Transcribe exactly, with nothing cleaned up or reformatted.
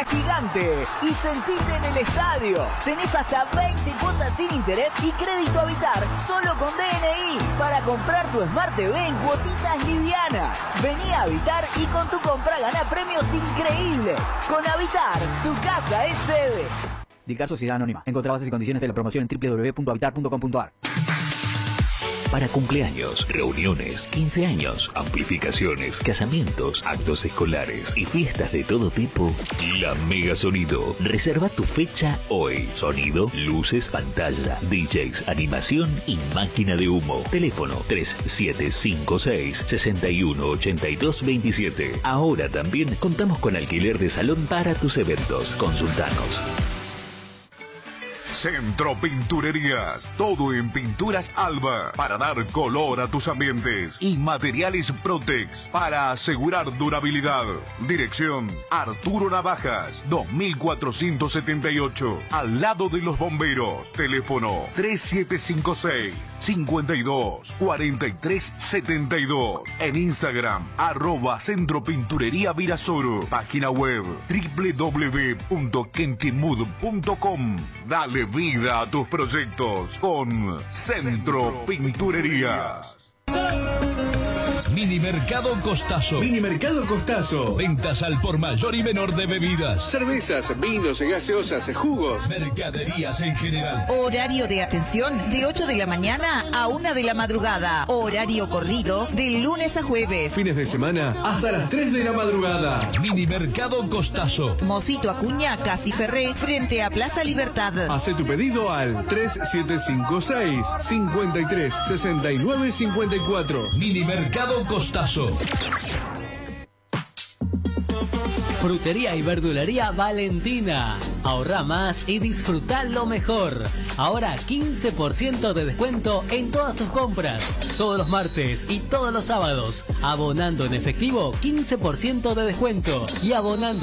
pantalla gigante y sentite en el estadio. Tenés hasta veinte cuotas sin interés y crédito Habitar solo con D N I para comprar tu Smart T V en cuotitas livianas. Vení a Habitar y con tu compra gana premios increíbles. Con Habitar, tu casa es sede. Dictar Sociedad Anónima. Encontrá bases y condiciones de la promoción en w w w punto habitar punto com punto a r. Para cumpleaños, reuniones, quince años, amplificaciones, casamientos, actos escolares y fiestas de todo tipo, La Mega Sonido. Reserva tu fecha hoy. Sonido, luces, pantalla, D Js, animación y máquina de humo. Teléfono tres siete cinco seis, seis uno ocho dos dos siete. Ahora también contamos con alquiler de salón para tus eventos. Consultanos. Centro Pinturerías, todo en pinturas Alba, para dar color a tus ambientes, y materiales Protex, para asegurar durabilidad. Dirección, Arturo Navajas, dos mil cuatrocientos setenta y ocho, al lado de los bomberos. Teléfono tres siete cinco seis, cinco dos, cuatro tres siete dos. En Instagram, arroba Centro Pinturería Virasoro. Página web, w w w punto kentimud punto com. Dale vida a tus proyectos con Centro Pinturerías. Mini Mercado Costazo. Mini Mercado Costazo. Ventas al por mayor y menor de bebidas, Cervezas, vinos, gaseosas, jugos. mercaderías en general. Horario de atención de ocho de la mañana a una de la madrugada. Horario corrido de lunes a jueves. Fines de semana hasta las tres de la madrugada. Mini Mercado Costazo. Mosito Acuña, Casi Ferré, frente a Plaza Libertad. Hace tu pedido al tres siete cinco seis, cinco tres, seis nueve cinco cuatro. Mini Mercado Costazo. Frutería y verdulería Valentina. Ahorra más y disfruta lo mejor. Ahora quince por ciento de descuento en todas tus compras. Todos los martes y todos los sábados. Abonando en efectivo, quince por ciento de descuento. Y abonando